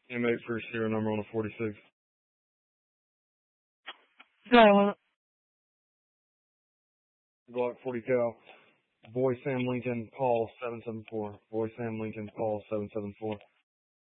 M8 for serial number on the 46. Silent. Glock 40 cal. Boy Sam Lincoln, Paul 774. Boy Sam Lincoln, Paul 774.